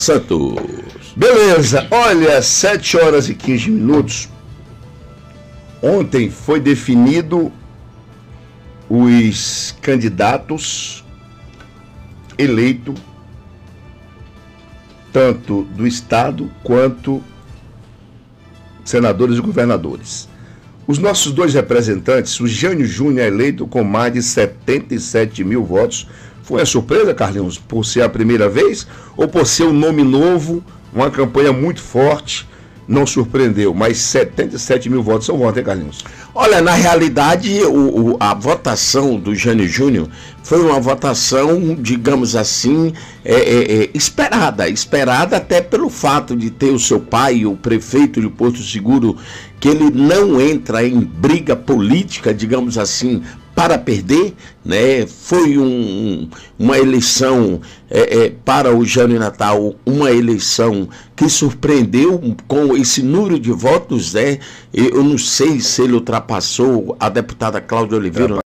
Santos. Beleza, olha, 7 horas e 15 minutos. Ontem foi definido os candidatos eleitos, tanto do Estado quanto senadores e governadores. Os nossos dois representantes, o Jânio Júnior é eleito com mais de 77 mil votos. Foi uma surpresa, Carlinhos, por ser a primeira vez ou por ser um nome novo, uma campanha muito forte? Não surpreendeu, mas 77 mil votos são votos, hein, Carlinhos? Olha, na realidade, a votação do Jânio Júnior foi uma votação, digamos assim, esperada até pelo fato de ter o seu pai, o prefeito de Porto Seguro, que ele não entra em briga política, digamos assim, para perder, né? Foi uma eleição para o Jânio Natal, uma eleição que surpreendeu com esse número de votos, né? Eu não sei se ele ultrapassou a deputada Cláudia Oliveira.